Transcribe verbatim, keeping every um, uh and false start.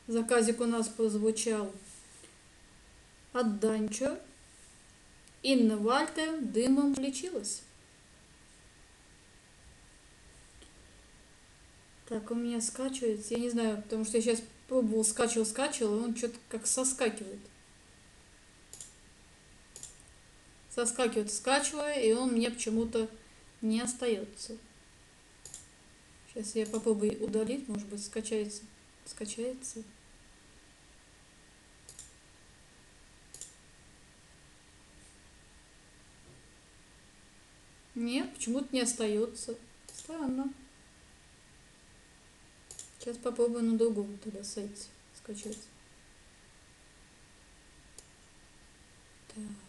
Заказик у нас прозвучал от Данчо. Инна Вальтер дымом лечилась. Так, у меня скачивается. Я не знаю, потому что я сейчас пробовал, скачивал, скачивал, и он что-то как соскакивает. Соскакивает, скачивая, и он мне почему-то не остается. Сейчас я попробую удалить, может быть, скачается. Скачается. Нет, почему-то не остается. Странно. Сейчас попробую на другом тогда сайте скачать. Так.